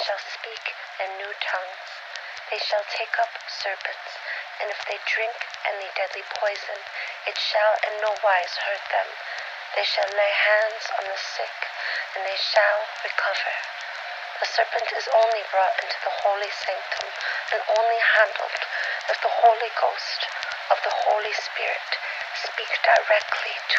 shall speak in new tongues. They shall take up serpents, and if they drink any deadly poison, it shall in no wise hurt them. They shall lay hands on the sick, and they shall recover. The serpent is only brought into the holy sanctum, and only handled if the Holy Ghost of the Holy Spirit speak directly to